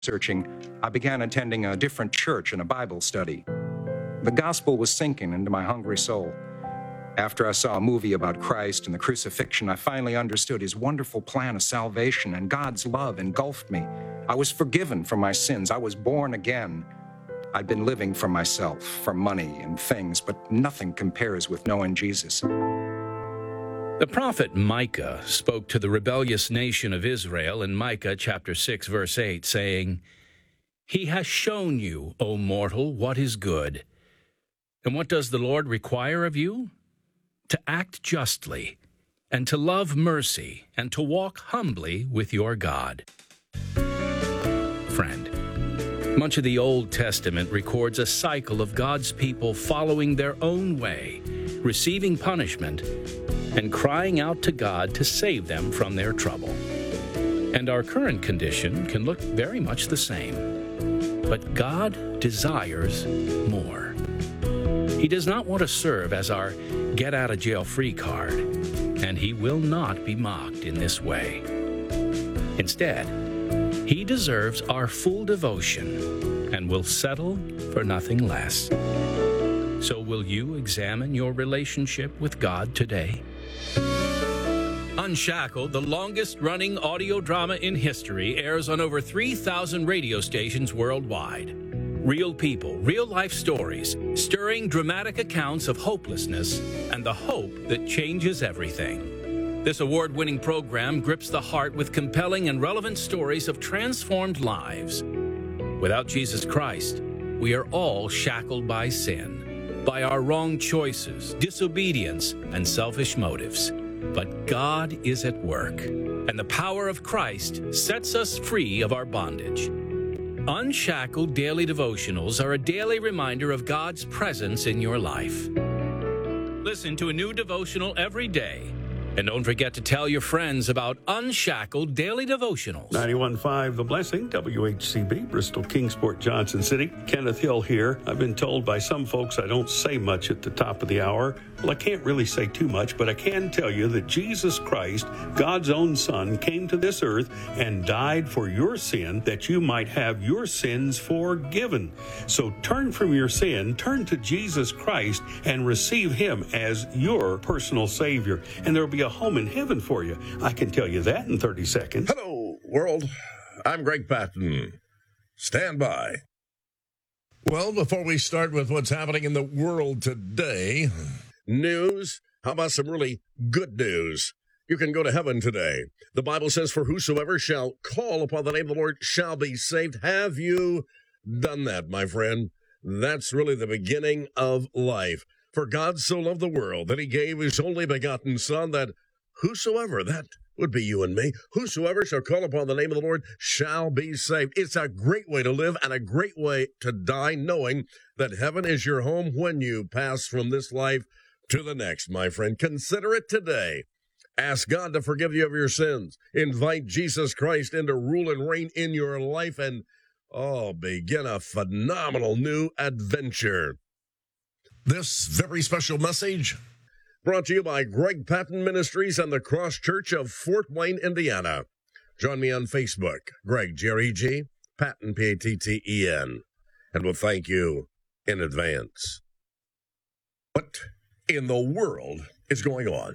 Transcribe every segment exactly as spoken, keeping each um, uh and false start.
Searching, I began attending a different church and a Bible study. The gospel was sinking into my hungry soul. After I saw a movie about Christ and the crucifixion, I finally understood his wonderful plan of salvation, and God's love engulfed me. I was forgiven from my sins. I was born again. I'd been living for myself, for money and things, but nothing compares with knowing Jesus. The prophet Micah spoke to the rebellious nation of Israel in Micah chapter six, verse eight, saying, "He has shown you, O mortal, what is good. And what does the Lord require of you? To act justly, and to love mercy, and to walk humbly with your God." Friend, much of the Old Testament records a cycle of God's people following their own way, receiving punishment, and crying out to God to save them from their trouble. And our current condition can look very much the same. But God desires more. He does not want to serve as our get-out-of-jail-free card, and he will not be mocked in this way. Instead, he deserves our full devotion and will settle for nothing less. So will you examine your relationship with God today? Unshackled, the longest-running audio drama in history, airs on over three thousand radio stations worldwide. Real people, real-life stories, stirring dramatic accounts of hopelessness and the hope that changes everything. This award-winning program grips the heart with compelling and relevant stories of transformed lives. Without Jesus Christ, we are all shackled by sin, by our wrong choices, disobedience, and selfish motives. But God is at work, and the power of Christ sets us free of our bondage. Unshackled Daily Devotionals are a daily reminder of God's presence in your life. Listen to a new devotional every day. And don't forget to tell your friends about Unshackled Daily Devotionals. ninety-one point five The Blessing, W H C B, Bristol, Kingsport, Johnson City. Kenneth Hill here. I've been told by some folks I don't say much at the top of the hour. Well, I can't really say too much, but I can tell you that Jesus Christ, God's own Son, came to this earth and died for your sin that you might have your sins forgiven. So turn from your sin, turn to Jesus Christ, and receive him as your personal Savior. And there will be a home in heaven for you. I can tell you that in thirty seconds. Hello, world. I'm Greg Patton. Stand by. Well, before we start with what's happening in the world today, news, how about some really good news? You can go to heaven today. The Bible says, "For whosoever shall call upon the name of the Lord shall be saved." Have you done that, my friend? That's really the beginning of life. For God so loved the world that he gave his only begotten Son, that whosoever, that would be you and me, whosoever shall call upon the name of the Lord shall be saved. It's a great way to live and a great way to die, knowing that heaven is your home when you pass from this life to the next, my friend. Consider it today. Ask God to forgive you of your sins. Invite Jesus Christ in to rule and reign in your life, and, oh, begin a phenomenal new adventure. This very special message brought to you by Greg Patton Ministries and the Cross Church of Fort Wayne, Indiana. Join me on Facebook, Greg, G R E G, Patton, P A T T E N, and we'll thank you in advance. What in the world is going on?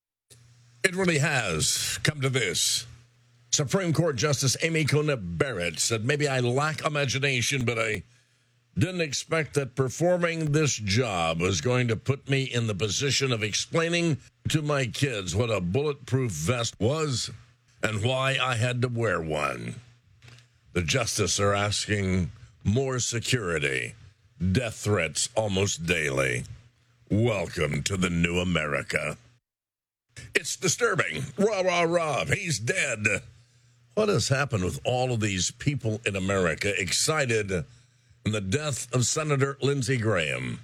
It really has come to this. Supreme Court Justice Amy Coney Barrett said, "Maybe I lack imagination, but I didn't expect that performing this job was going to put me in the position of explaining to my kids what a bulletproof vest was and why I had to wear one." The justices are asking more security, death threats almost daily. Welcome to the new America. It's disturbing. Rah, rah, rah. He's dead. What has happened with all of these people in America excited in the death of Senator Lindsey Graham?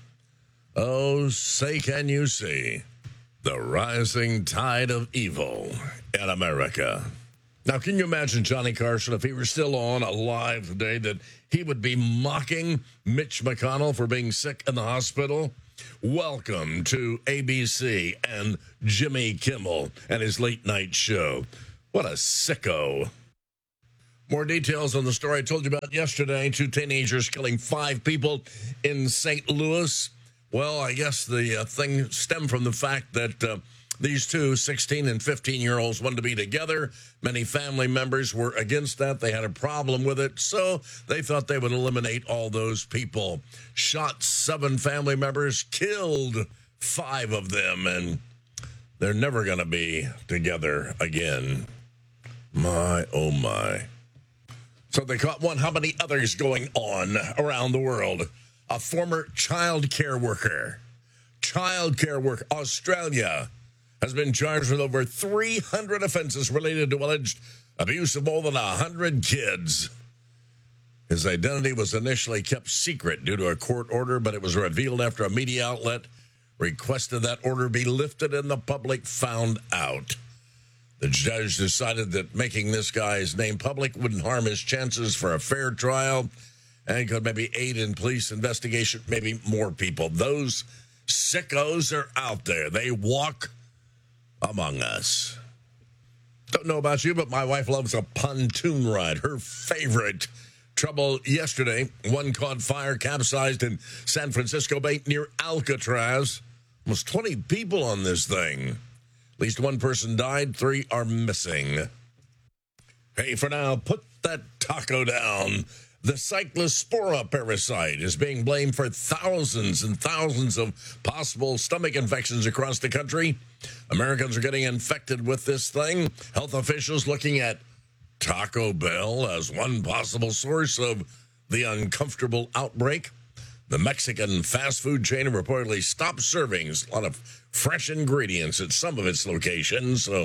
Oh, say can you see the rising tide of evil in America. Now, can you imagine Johnny Carson, if he were still on alive today, that he would be mocking Mitch McConnell for being sick in the hospital? Welcome to A B C and Jimmy Kimmel and his late night show. What a sicko. More details on the story I told you about yesterday. Two teenagers killing five people in Saint Louis. Well, I guess the uh, thing stemmed from the fact that uh, these two, sixteen and fifteen-year-olds, wanted to be together. Many family members were against that. They had a problem with it, so they thought they would eliminate all those people. Shot seven family members, killed five of them, and they're never going to be together again. My, oh my. So they caught one. How many others going on around the world? A former child care worker. Child care worker. Australia has been charged with over three hundred offenses related to alleged abuse of more than one hundred kids. His identity was initially kept secret due to a court order, but it was revealed after a media outlet requested that order be lifted and the public found out. The judge decided that making this guy's name public wouldn't harm his chances for a fair trial and could maybe aid in police investigation, maybe more people. Those sickos are out there. They walk among us. Don't know about you, but my wife loves a pontoon ride. Her favorite. Trouble yesterday. One caught fire, capsized in San Francisco Bay near Alcatraz. Almost twenty people on this thing. At least one person died. Three are missing. Hey, for now, put that taco down. The Cyclospora parasite is being blamed for thousands and thousands of possible stomach infections across the country. Americans are getting infected with this thing. Health officials looking at Taco Bell as one possible source of the uncomfortable outbreak. The Mexican fast food chain reportedly stopped serving a lot of fresh ingredients at some of its locations. So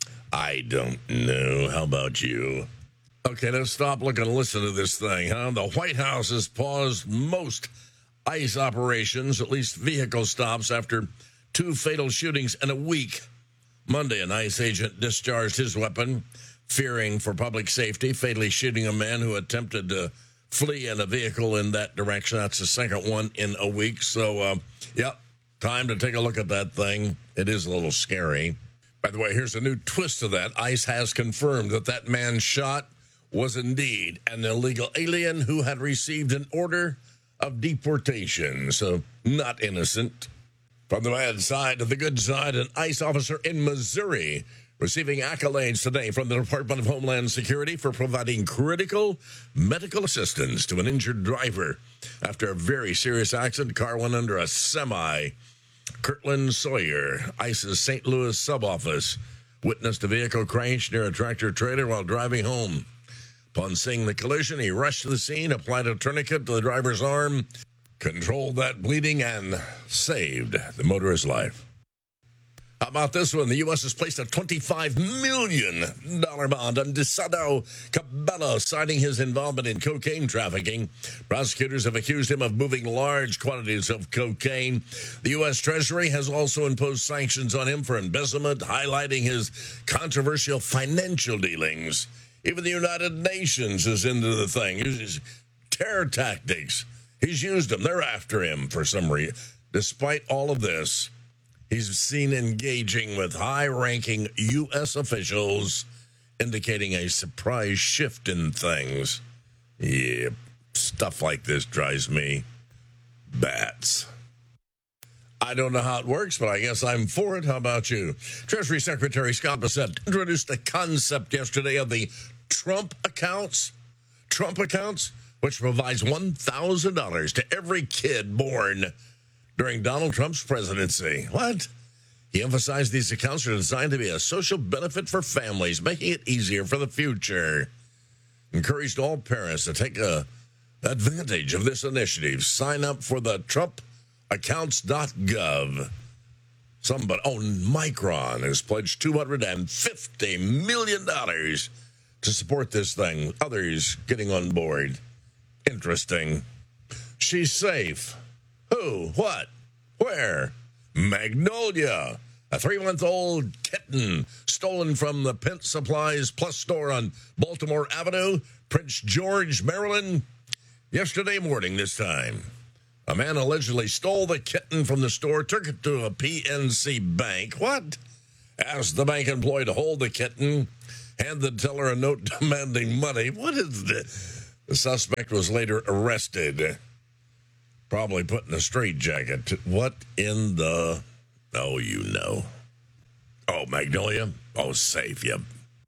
I don't know. How about you? Okay, let's stop, look, and listen to this thing, huh? The White House has paused most ICE operations, at least vehicle stops, after two fatal shootings in a week. Monday, an ICE agent discharged his weapon, fearing for public safety, fatally shooting a man who attempted to flee in a vehicle in that direction. That's the second one in a week. So, uh, yep, time to take a look at that thing. It is a little scary. By the way, here's a new twist to that. ICE has confirmed that that man shot was indeed an illegal alien who had received an order of deportation. So, not innocent. From the bad side to the good side, an ICE officer in Missouri receiving accolades today from the Department of Homeland Security for providing critical medical assistance to an injured driver after a very serious accident. Car went under a semi. Kirtland Sawyer, ICE's Saint Louis sub-office, witnessed a vehicle crash near a tractor-trailer while driving home. Upon seeing the collision, he rushed to the scene, applied a tourniquet to the driver's arm, controlled that bleeding, and saved the motorist's life. How about this one? The U S has placed a twenty-five million dollars bond on DeSoto Cabello, citing his involvement in cocaine trafficking. Prosecutors have accused him of moving large quantities of cocaine. The U S Treasury has also imposed sanctions on him for embezzlement, highlighting his controversial financial dealings. Even the United Nations is into the thing. He's terror tactics. He's used them. They're after him for some reason. Despite all of this, he's seen engaging with high-ranking U S officials, indicating a surprise shift in things. Yeah, stuff like this drives me bats. I don't know how it works, but I guess I'm for it. How about you? Treasury Secretary Scott Bessent introduced the concept yesterday of the Trump accounts. Trump accounts, which provides one thousand dollars to every kid born during Donald Trump's presidency. What? He emphasized these accounts are designed to be a social benefit for families, making it easier for the future. Encouraged all parents to take a advantage of this initiative. Sign up for the Trump accounts dot gov. Somebody, oh, Micron has pledged two hundred fifty million dollars to support this thing. Others getting on board. Interesting. She's safe. Who? What? Where? Magnolia, a three-month-old kitten stolen from the Pent Supplies Plus store on Baltimore Avenue, Prince George, Maryland, yesterday morning this time. A man allegedly stole the kitten from the store, took it to a P N C bank. What? Asked the bank employee to hold the kitten, hand the teller a note demanding money. What is this? The suspect was later arrested, probably put in a straitjacket. What in the... Oh, you know. Oh, Magnolia? Oh, save you.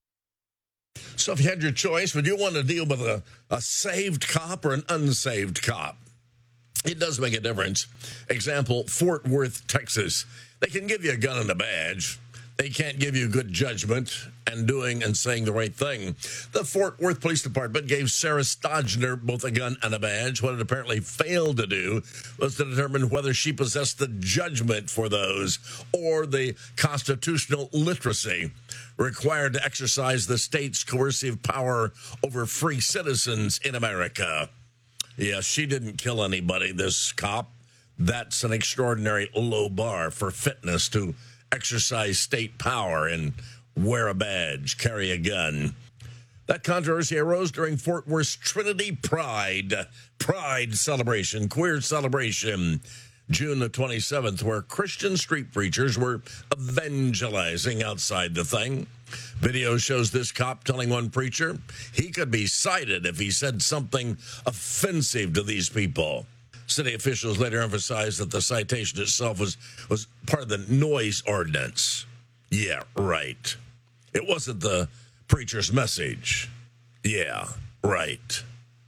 So if you had your choice, would you want to deal with a, a saved cop or an unsaved cop? It does make a difference. Example, Fort Worth, Texas. They can give you a gun and a badge. They can't give you good judgment and doing and saying the right thing. The Fort Worth Police Department gave Sarah Stodgner both a gun and a badge. What it apparently failed to do was to determine whether she possessed the judgment for those or the constitutional literacy required to exercise the state's coercive power over free citizens in America. Yeah, she didn't kill anybody, this cop. That's an extraordinary low bar for fitness to exercise state power and wear a badge, carry a gun. That controversy arose during Fort Worth's Trinity Pride, Pride celebration, queer celebration, June the twenty-seventh, where Christian street preachers were evangelizing outside the thing. Video shows this cop telling one preacher he could be cited if he said something offensive to these people. City officials later emphasized that the citation itself was, was part of the noise ordinance. Yeah, right. It wasn't the preacher's message. Yeah, right.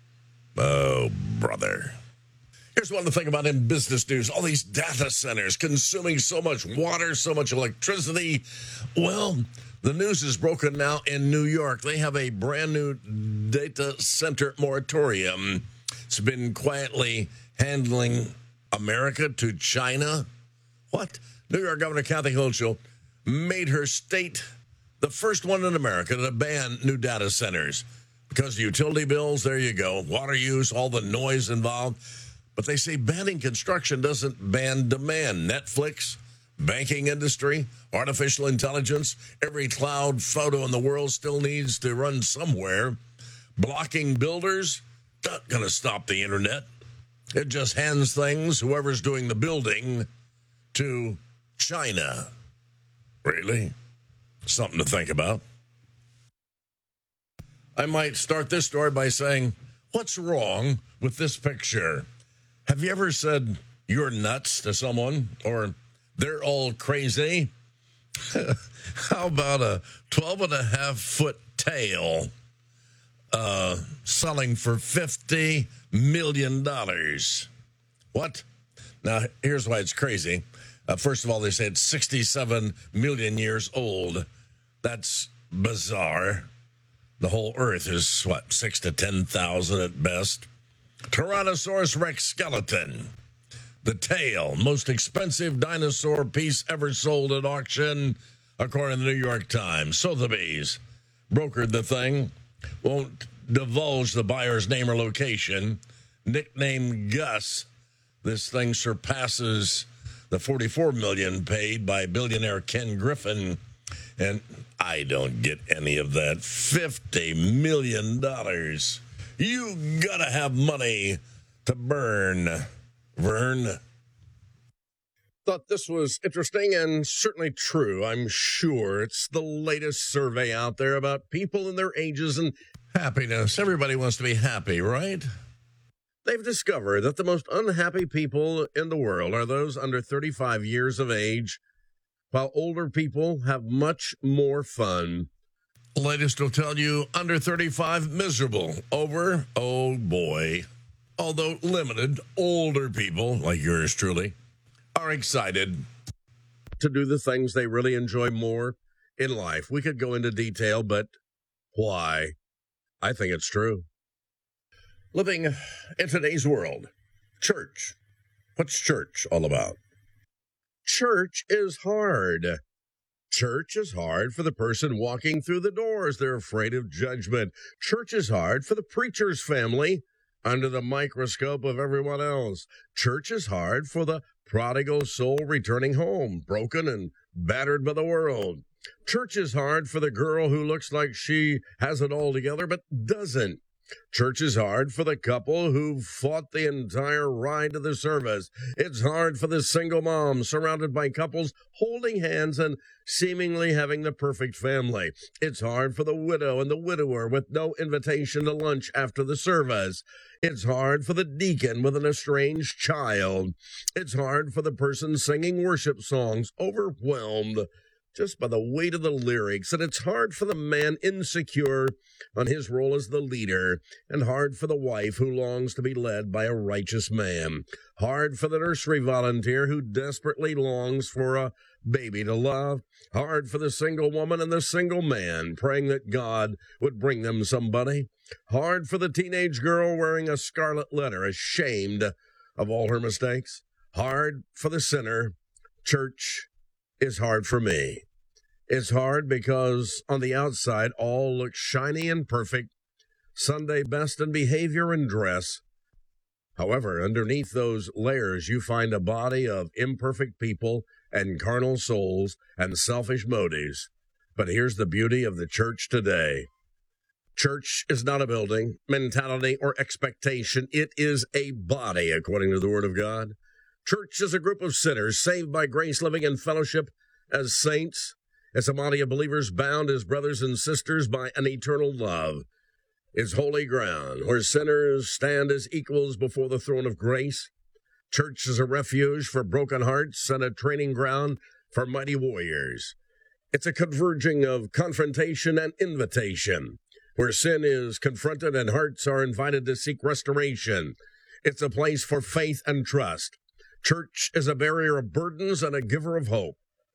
Oh, brother. Here's one to think about in business news. All these data centers consuming so much water, so much electricity. Well, the news is broken now in New York. They have a brand new data center moratorium. It's been quietly handling America to China. What? New York Governor Kathy Hochul made her state the first one in America to ban new data centers because of utility bills. There you go. Water use, all the noise involved. But they say banning construction doesn't ban demand. Netflix, banking industry, artificial intelligence, every cloud photo in the world still needs to run somewhere. Blocking builders, not going to stop the internet. It just hands things, whoever's doing the building, to China. Really? Something to think about. I might start this story by saying, what's wrong with this picture? Have you ever said, you're nuts to someone? Or, they're all crazy? How about a twelve and a half foot tail uh, selling for fifty million dollars? What? Now, here's why it's crazy. Uh, first of all, they say it's sixty-seven million years old. That's bizarre. The whole Earth is, what, six to ten thousand at best. Tyrannosaurus Rex skeleton. The tail, most expensive dinosaur piece ever sold at auction, according to the New York Times. Sotheby's brokered the thing. Won't divulge the buyer's name or location. Nicknamed Gus, this thing surpasses the forty-four million dollars paid by billionaire Ken Griffin, and I don't get any of that. fifty million dollars. You gotta have money to burn, Vern. Thought this was interesting and certainly true, I'm sure. It's the latest survey out there about people and their ages and happiness. Everybody wants to be happy, right? They've discovered that the most unhappy people in the world are those under thirty-five years of age, while older people have much more fun. Latest will tell you under thirty-five miserable. Over, oh boy. Although limited, older people, like yours truly, are excited to do the things they really enjoy more in life. We could go into detail, but why? I think it's true. Living in today's world, church. What's church all about? Church is hard. Church is hard for the person walking through the doors. They're afraid of judgment. Church is hard for the preacher's family under the microscope of everyone else. Church is hard for the prodigal soul returning home, broken and battered by the world. Church is hard for the girl who looks like she has it all together but doesn't. Church is hard for the couple who fought the entire ride to the service. It's hard for the single mom surrounded by couples holding hands and seemingly having the perfect family. It's hard for the widow and the widower with no invitation to lunch after the service. It's hard for the deacon with an estranged child. It's hard for the person singing worship songs, overwhelmed just by the weight of the lyrics. And it's hard for the man insecure on his role as the leader, and hard for the wife who longs to be led by a righteous man. Hard for the nursery volunteer who desperately longs for a baby to love. Hard for the single woman and the single man praying that God would bring them somebody. Hard for the teenage girl wearing a scarlet letter, ashamed of all her mistakes. Hard for the sinner. Church is hard for me. It's hard because on the outside all looks shiny and perfect, Sunday best in behavior and dress. However, underneath those layers you find a body of imperfect people and carnal souls and selfish motives. But here's the beauty of the church today. Church is not a building, mentality, or expectation. It is a body, according to the Word of God. Church is a group of sinners saved by grace, living in fellowship as saints. It's a body of believers bound as brothers and sisters by an eternal love. It's holy ground where sinners stand as equals before the throne of grace. Church is a refuge for broken hearts and a training ground for mighty warriors. It's a converging of confrontation and invitation, where sin is confronted and hearts are invited to seek restoration. It's a place for faith and trust. Church is a barrier of burdens and a giver of hope.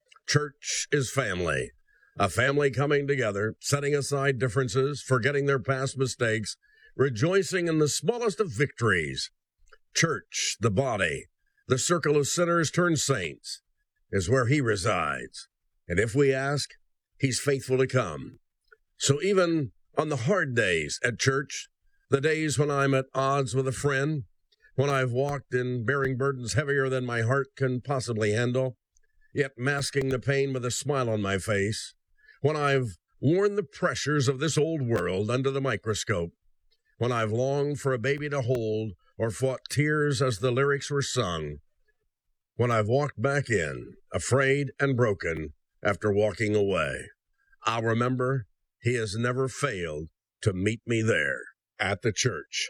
Church is family, a family coming together, setting aside differences, forgetting their past mistakes, rejoicing in the smallest of victories. Church, the body, the circle of sinners turned saints, is where he resides. And if we ask, he's faithful to come. So even on the hard days at church, the days when I'm at odds with a friend, when I've walked in bearing burdens heavier than my heart can possibly handle, yet masking the pain with a smile on my face, when I've worn the pressures of this old world under the microscope, when I've longed for a baby to hold or fought tears as the lyrics were sung, when I've walked back in, afraid and broken after walking away, I'll remember he has never failed to meet me there at the church.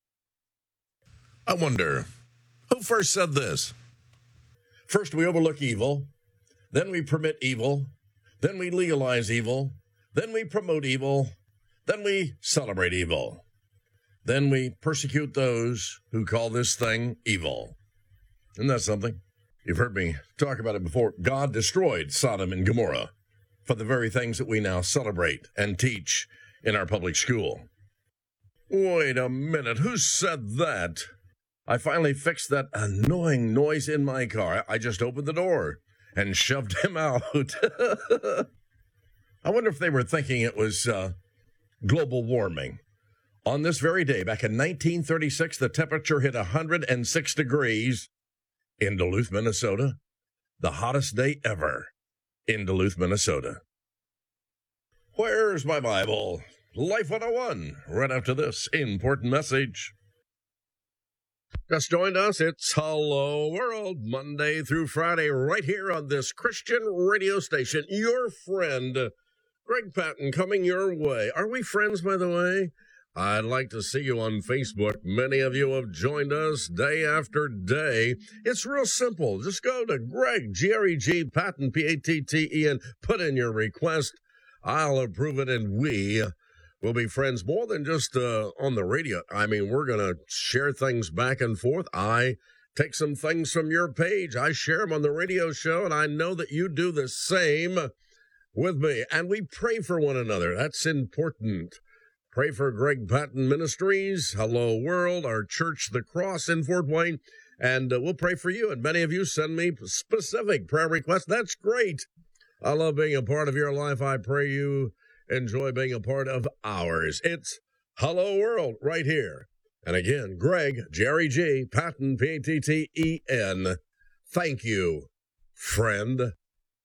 I wonder, who first said this? First, we overlook evil, then we permit evil, then we legalize evil, then we promote evil, then we celebrate evil, then we persecute those who call this thing evil. Isn't that something? You've heard me talk about it before. God destroyed Sodom and Gomorrah for the very things that we now celebrate and teach in our public school. Wait a minute, who said that? I finally fixed that annoying noise in my car. I just opened the door and shoved him out. I wonder if they were thinking it was uh, global warming. On this very day, back in nineteen thirty-six, the temperature hit one hundred six degrees in Duluth, Minnesota. The hottest day ever in Duluth, Minnesota. Where's my Bible? Life one oh one, right after this important message. Just joined us. It's Hello World, Monday through Friday, right here on this Christian radio station. Your friend, Greg Patton, coming your way. Are we friends, by the way? I'd like to see you on Facebook. Many of you have joined us day after day. It's real simple. Just go to Greg, G R E G, Patton, P A T T E N, put in your request. I'll approve it, and we will be friends more than just uh, on the radio. I mean, we're going to share things back and forth. I take some things from your page. I share them on the radio show, and I know that you do the same with me. And we pray for one another. That's important. Pray for Greg Patton Ministries, Hello World, our church, The Cross in Fort Wayne, and uh, we'll pray for you. And many of you send me specific prayer requests. That's great. I love being a part of your life. I pray you enjoy being a part of ours. It's Hello World right here. And again, Greg, G R E G, Patton, P A T T E N. Thank you, friend.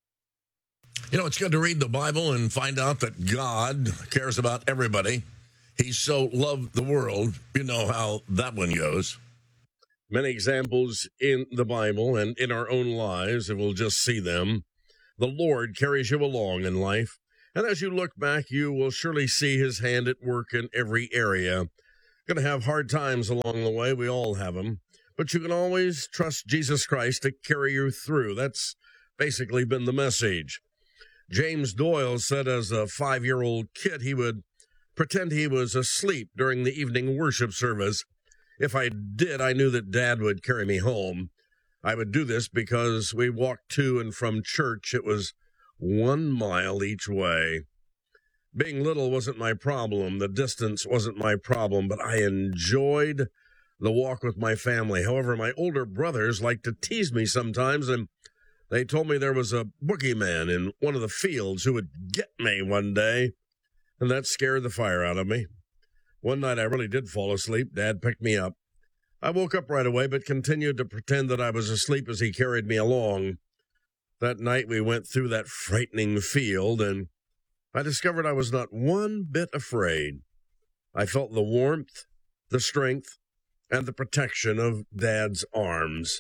You know, it's good to read the Bible and find out that God cares about everybody. He so loved the world. You know how that one goes. Many examples in the Bible and in our own lives, and we'll just see them. The Lord carries you along in life, and as you look back, you will surely see his hand at work in every area. Going to have hard times along the way. We all have them. But you can always trust Jesus Christ to carry you through. That's basically been the message. James Doyle said as a five-year-old kid he would pretend he was asleep during the evening worship service. If I did, I knew that Dad would carry me home. I would do this because we walked to and from church. It was one mile each way. Being little wasn't my problem. The distance wasn't my problem, but I enjoyed the walk with my family. However, my older brothers liked to tease me sometimes, and they told me there was a boogeyman in one of the fields who would get me one day, and that scared the fire out of me. One night I really did fall asleep. Dad picked me up. I woke up right away, but continued to pretend that I was asleep as he carried me along. That night we went through that frightening field, and I discovered I was not one bit afraid. I felt the warmth, the strength, and the protection of Dad's arms.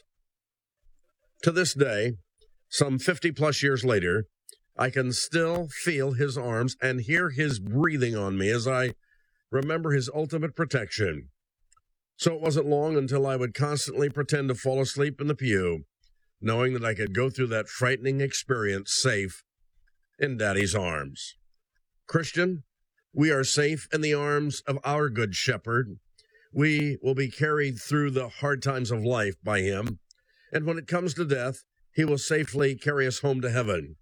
To this day, some fifty-plus years later, I can still feel his arms and hear his breathing on me as I remember his ultimate protection. So it wasn't long until I would constantly pretend to fall asleep in the pew, knowing that I could go through that frightening experience safe in Daddy's arms. Christian, we are safe in the arms of our good shepherd. We will be carried through the hard times of life by him, and when it comes to death, he will safely carry us home to heaven.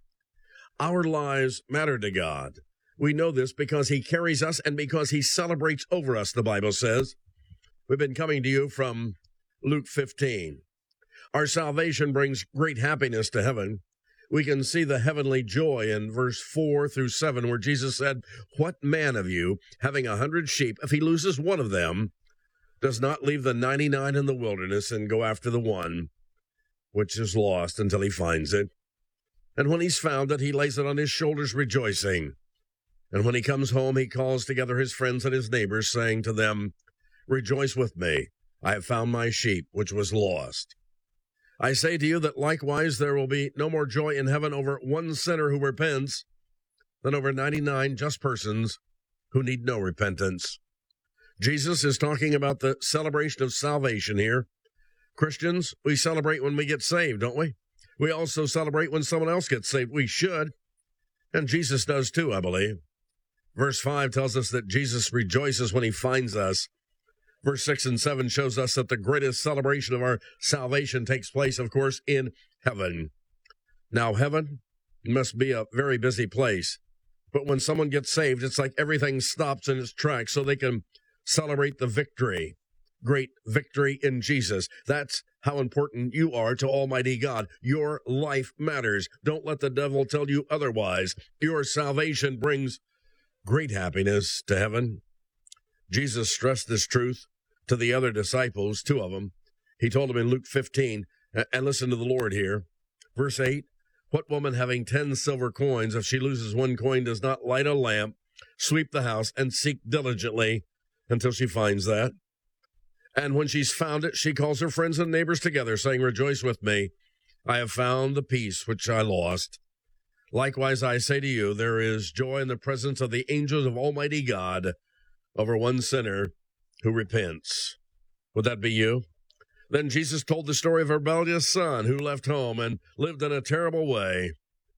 Our lives matter to God. We know this because he carries us and because he celebrates over us, the Bible says. We've been coming to you from Luke fifteen. Our salvation brings great happiness to heaven. We can see the heavenly joy in verse four through seven, where Jesus said, "What man of you, having a hundred sheep, if he loses one of them, does not leave the ninety-nine in the wilderness and go after the one which is lost until he finds it? And when he's found it, he lays it on his shoulders rejoicing. And when he comes home, he calls together his friends and his neighbors, saying to them, 'Rejoice with me, I have found my sheep which was lost.' I say to you that likewise there will be no more joy in heaven over one sinner who repents than over ninety-nine just persons who need no repentance." Jesus is talking about the celebration of salvation here. Christians, we celebrate when we get saved, don't we? We also celebrate when someone else gets saved. We should. And Jesus does too, I believe. Verse five tells us that Jesus rejoices when he finds us. Verse six and seven shows us that the greatest celebration of our salvation takes place, of course, in heaven. Now, heaven must be a very busy place. But when someone gets saved, it's like everything stops in its tracks so they can celebrate the victory. Great victory in Jesus. That's how important you are to Almighty God. Your life matters. Don't let the devil tell you otherwise. Your salvation brings great happiness to heaven. Jesus stressed this truth to the other disciples, two of them. He told them in Luke fifteen, and listen to the Lord here. Verse eight, "What woman having ten silver coins, if she loses one coin, does not light a lamp, sweep the house, and seek diligently until she finds that? And when she's found it, she calls her friends and neighbors together, saying, 'Rejoice with me, I have found the piece which I lost.' Likewise, I say to you, there is joy in the presence of the angels of Almighty God over one sinner who repents." Would that be you? Then Jesus told the story of a rebellious son who left home and lived in a terrible way.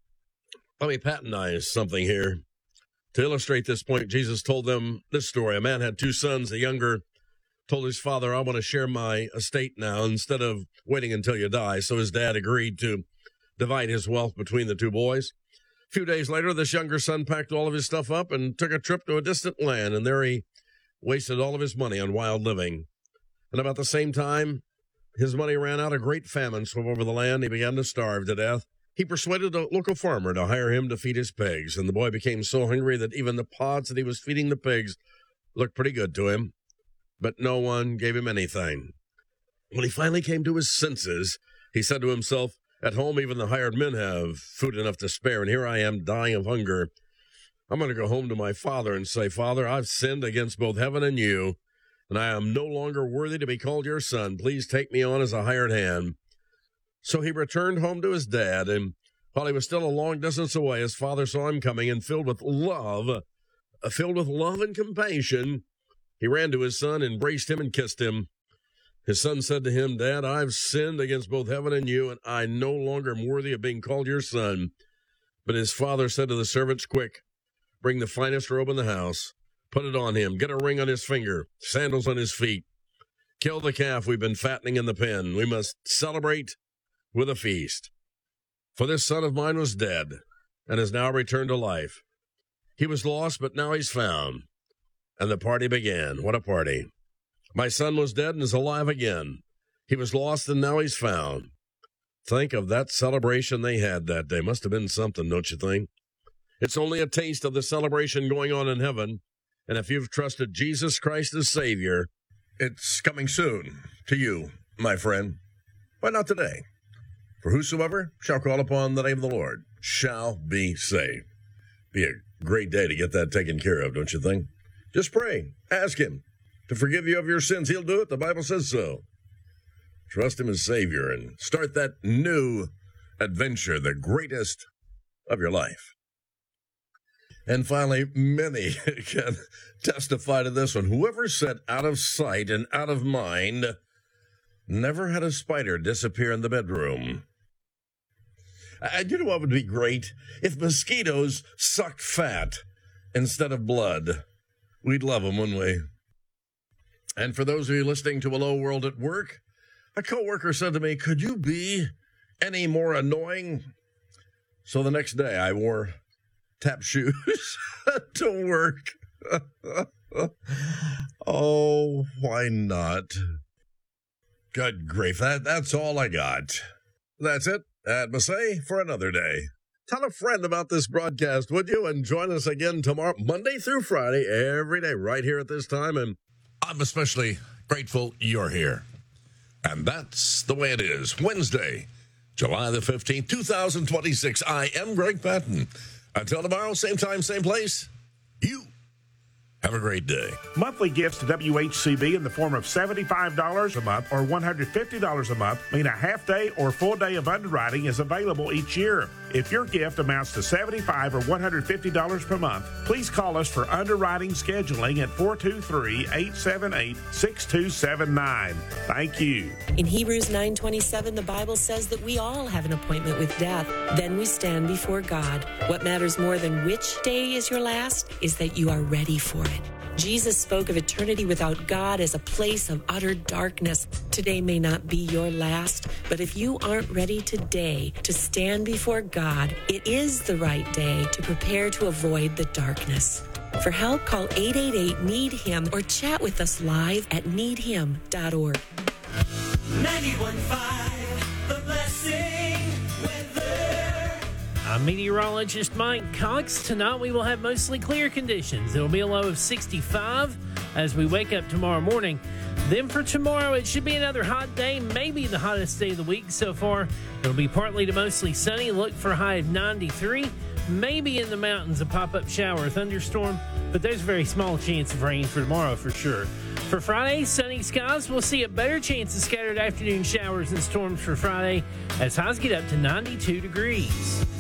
Let me patronize something here. To illustrate this point, Jesus told them this story. A man had two sons. The younger told his father, "I want to share my estate now instead of waiting until you die." So his dad agreed to divide his wealth between the two boys. A few days later, this younger son packed all of his stuff up and took a trip to a distant land, and there he wasted all of his money on wild living. And about the same time his money ran out, a great famine swept over the land. He began to starve to death. He persuaded a local farmer to hire him to feed his pigs, and the boy became so hungry that even the pods that he was feeding the pigs looked pretty good to him, but no one gave him anything. When he finally came to his senses, he said to himself, "At home, even the hired men have food enough to spare, and here I am dying of hunger. I'm going to go home to my father and say, Father, I've sinned against both heaven and you, and I am no longer worthy to be called your son. Please take me on as a hired hand. So he returned home to his dad, and while he was still a long distance away, his father saw him coming, and filled with love, uh, filled with love and compassion, he ran to his son, embraced him, and kissed him. His son said to him, Dad, I've sinned against both heaven and you, and I no longer am worthy of being called your son. But his father said to the servants, Quick, bring the finest robe in the house, put it on him, get a ring on his finger, sandals on his feet. Kill the calf we've been fattening in the pen. We must celebrate with a feast. For this son of mine was dead and has now returned to life. He was lost, but now he's found. And the party began. What a party. My son was dead and is alive again. He was lost and now he's found. Think of that celebration they had that day. Must have been something, don't you think? It's only a taste of the celebration going on in heaven. And if you've trusted Jesus Christ as Savior, it's coming soon to you, my friend. Why not today? For whosoever shall call upon the name of the Lord shall be saved. Be a great day to get that taken care of, don't you think? Just pray. Ask him to forgive you of your sins. He'll do it. The Bible says so. Trust him as Savior and start that new adventure, the greatest of your life. And finally, many can testify to this one. Whoever said out of sight and out of mind never had a spider disappear in the bedroom. And you know what would be great? If mosquitoes sucked fat instead of blood. We'd love them, wouldn't we? And for those of you listening to Hello World at work, a coworker said to me, could you be any more annoying? So the next day I wore tap shoes to work. Oh, why not? Good grief, that, that's all I got. That's it. That must say for another day. Tell a friend about this broadcast, would you? And join us again tomorrow, Monday through Friday, every day, right here at this time. And I'm especially grateful you're here. And that's the way it is. Wednesday, July the fifteenth, twenty twenty-six. I am Greg Patton. Until tomorrow, same time, same place, you have a great day. Monthly gifts to W H C B in the form of seventy-five dollars a month or one hundred fifty dollars a month mean a half day or full day of underwriting is available each year. If your gift amounts to seventy-five dollars or one hundred fifty dollars per month, please call us for underwriting scheduling at four two three, eight seven eight, six two seven nine. Thank you. In Hebrews nine twenty-seven, the Bible says that we all have an appointment with death. Then we stand before God. What matters more than which day is your last is that you are ready for it. Jesus spoke of eternity without God as a place of utter darkness. Today may not be your last, but if you aren't ready today to stand before God, it is the right day to prepare to avoid the darkness. For help, call eight eight eight, need him or chat with us live at need him dot org. ninety-one point five, The Blessing Weather. I'm meteorologist Mike Cox. Tonight we will have mostly clear conditions. It'll be a low of sixty-five as we wake up tomorrow morning. Then for tomorrow, it should be another hot day, maybe the hottest day of the week so far. It'll be partly to mostly sunny. Look for a high of ninety-three. Maybe in the mountains a pop-up shower or thunderstorm, but there's a very small chance of rain for tomorrow for sure. For Friday, sunny skies. We'll see a better chance of scattered afternoon showers and storms for Friday as highs get up to ninety-two degrees.